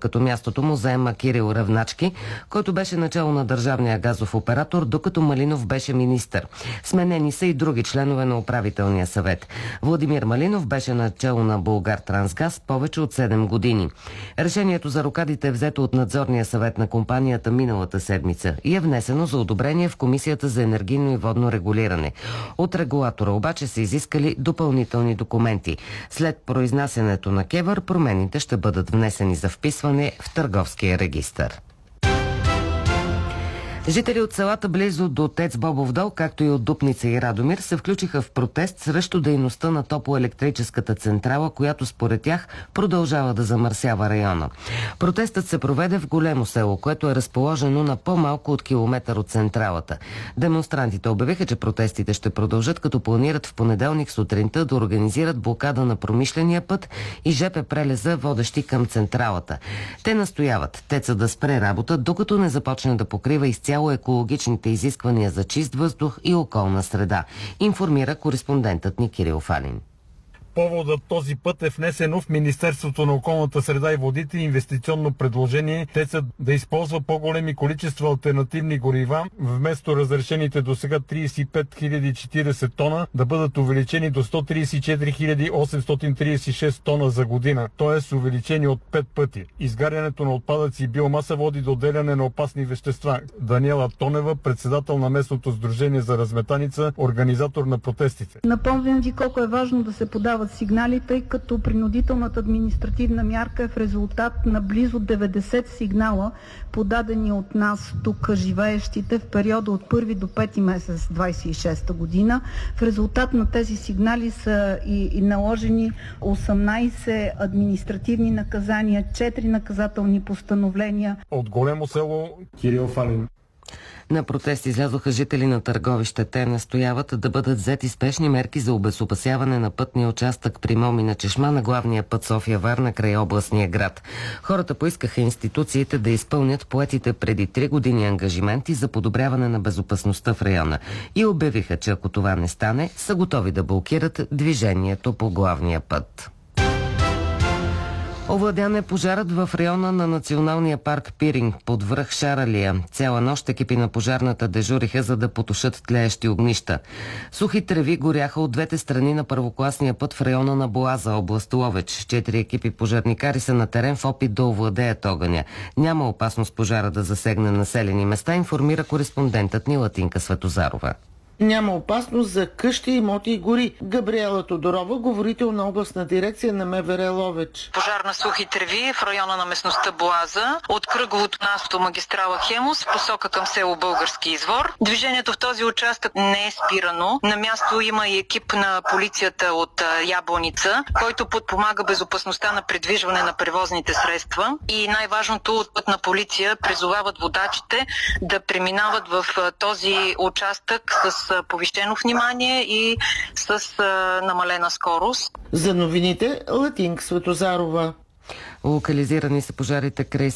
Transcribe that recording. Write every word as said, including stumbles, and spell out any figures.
като мястото му заема Кирил Равначки, който беше начало на държавния газов оператор, докато Малинов беше министър. Сменени са и други членове на управителния съвет. Владимир Малинов беше начало на Булгартрансгаз повече от седем години. Решението за рокадите е взето от надзорния съвет на компанията миналата седмица и е внесено за одобрение в Комисията за енергийно и водно регулиране. От регулатора обаче са изискали допълнителни документи. След произнасянето на КЕВР, промените ще бъдат внесени за вписване в търговския регистър. Жители от селата близо до ТЕЦ Бобов дол, както и от Дупница и Радомир, се включиха в протест срещу дейността на топлоелектрическата централа, която според тях продължава да замърсява района. Протестът се проведе в Големо село, което е разположено на по-малко от километър от централата. Демонстрантите обявиха, че протестите ще продължат, като планират в понеделник сутринта да организират блокада на промишления път и ЖП прелеза, водещи към централата. Те настояват ТЕЦа да спре работа, докато не започне да покрива изцяло екологичните изисквания за чист въздух и околна среда, информира кореспондентът ни Кирил Фалин. Поводът този път е внесено в Министерството на околната среда и водите инвестиционно предложение ТЕЦът да използва по-големи количества алтернативни горива, вместо разрешените до сега тридесет и пет хиляди четиридесет тона да бъдат увеличени до сто тридесет и четири хиляди осемстотин тридесет и шест тона за година, т.е. увеличени от пет пъти. Изгарянето на отпадъци и биомаса води до отделяне на опасни вещества. Даниела Тонева, председател на местното сдружение за разметаница, организатор на протестите. Напомням ви колко е важно да се подава сигнали, тъй като принудителната административна мярка е в резултат на близо деветдесет сигнала, подадени от нас тук живеещите в периода от първи до пети месец двадесет и шеста година. В резултат на тези сигнали са и, и наложени осемнадесет административни наказания, четири наказателни постановления. От Големо село Кирил Фалин. На протест излязоха жители на Търговище. Те настояват да бъдат взети спешни мерки за обезопасяване на пътния участък при Момина чешма на главния път София-Варна край областния град. Хората поискаха институциите да изпълнят поетите преди три години ангажименти за подобряване на безопасността в района и обявиха, че ако това не стане, са готови да блокират движението по главния път. Овладян е пожарът в района на националния парк Пиринг под връх Шаралия. Цяла нощ екипи на пожарната дежуриха, за да потушат тлеещи огнища. Сухи треви горяха от двете страни на първокласния път в района на Боаза, област Ловеч. Четири екипи пожарникари са на терен в опит да овладеят огъня. Няма опасност пожара да засегне населени места, информира кореспондентът ни Латинка Светозарова. Няма опасност за къщи, имоти и гори. Габриела Тодорова, говорител на областна дирекция на МВР Ловеч. Пожар на сухи треви в района на местността Боаза от кръговото място магистрала Хемус, посока към село Български извор. Движението в този участък не е спирано. На място има и екип на полицията от Ябланица, който подпомага безопасността на придвижване на превозните средства. И най-важното, от пътна полиция призовават водачите да преминават в този участък с повишено внимание и с а, намалена скорост. За новините Латинка Светозарова. Локализирани са пожарите край